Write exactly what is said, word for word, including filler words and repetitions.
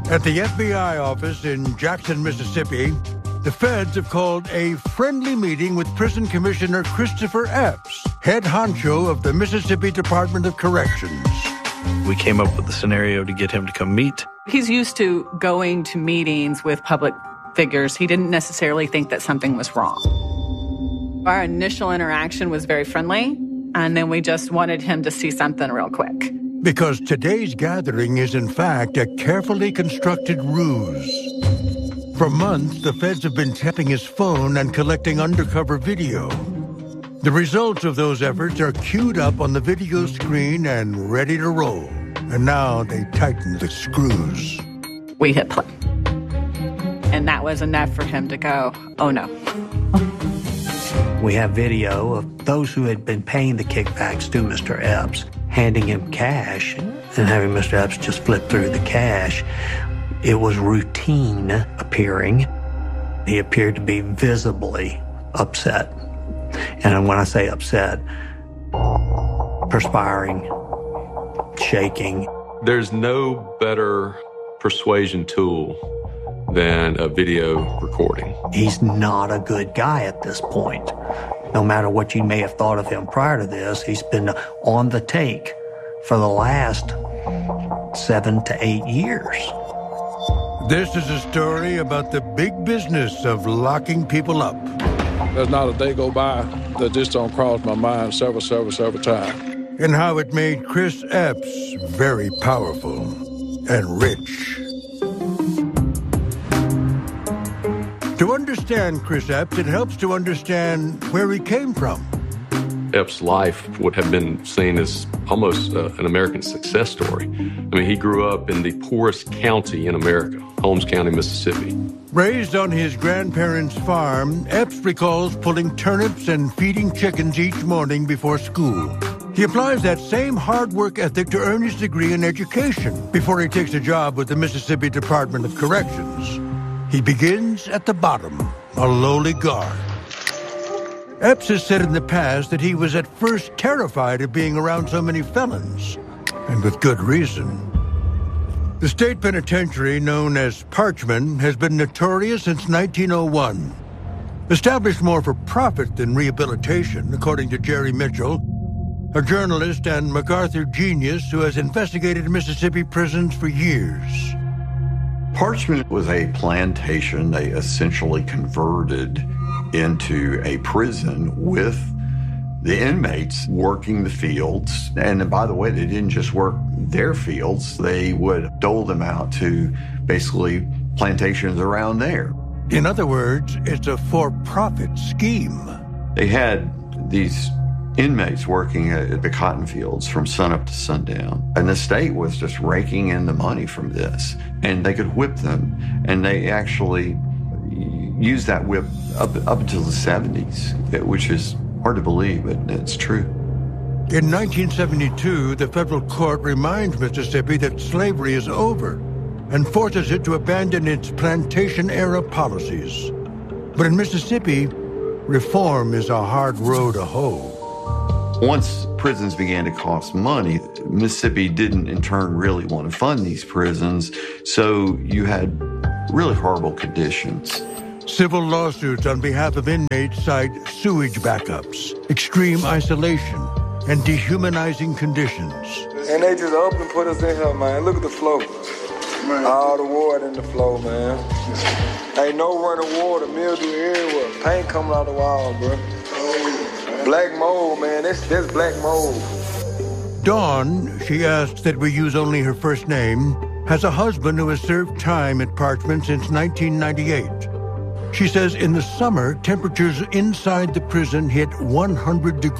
At the F B I office in Jackson, Mississippi, the feds have called a friendly meeting with Prison Commissioner Christopher Epps, head honcho of the Mississippi Department of Corrections. We came up with a scenario to get him to come meet. He's used to going to meetings with public figures. He didn't necessarily think that something was wrong. Our initial interaction was very friendly, and then we just wanted him to see something real quick. Because today's gathering is, in fact, a carefully constructed ruse. For months, the feds have been tapping his phone and collecting undercover video. The results of those efforts are queued up on the video screen and ready to roll. And now they tighten the screws. We hit play. And that was enough for him to go, oh no. We have video of those who had been paying the kickbacks to Mister Epps, handing him cash and having Mister Epps just flip through the cash. It was routine appearing. He appeared to be visibly upset. And when I say upset, perspiring, shaking. There's no better persuasion tool than a video recording. He's not a good guy at this point. No matter what you may have thought of him prior to this, he's been on the take for the last seven to eight years. This is a story about the big business of locking people up. There's not a day go by that this don't cross my mind several, several, several times. And how it made Chris Epps very powerful and rich. To understand Chris Epps, it helps to understand where he came from. Epps' life would have been seen as almost uh, an American success story. I mean, he grew up in the poorest county in America, Holmes County, Mississippi. Raised on his grandparents' farm, Epps recalls pulling turnips and feeding chickens each morning before school. He applies that same hard work ethic to earn his degree in education before he takes a job with the Mississippi Department of Corrections. He begins at the bottom, a lowly guard. Epps has said in the past that he was at first terrified of being around so many felons, and with good reason. The state penitentiary, known as Parchman, has been notorious since nineteen oh one. Established more for profit than rehabilitation, according to Jerry Mitchell, a journalist and MacArthur genius who has investigated Mississippi prisons for years. Parchman was a plantation they essentially converted into a prison with the inmates working the fields. And by the way, they didn't just work their fields, they would dole them out to basically plantations around there. In other words, it's a for-profit scheme. They had these inmates working at the cotton fields from sunup to sundown. And the state was just raking in the money from this. And they could whip them. And they actually used that whip up, up until the seventies, which is hard to believe, but it's true. In nineteen seventy-two, the federal court reminds Mississippi that slavery is over and forces it to abandon its plantation-era policies. But in Mississippi, reform is a hard row to hoe. Once prisons began to cost money, Mississippi didn't in turn really want to fund these prisons, so you had really horrible conditions. Civil lawsuits on behalf of inmates cite sewage backups, extreme isolation, and dehumanizing conditions. And they just up and put us in here, man. Look at the flow. Man. All the water in the flow, man. Ain't no running water, mildew everywhere. Paint coming out the wall, bro. Black mold, man. That's, that's black mold. Dawn, she asks that we use only her first name, has a husband who has served time at Parchman since nineteen ninety-eight. She says in the summer, temperatures inside the prison hit one hundred degrees.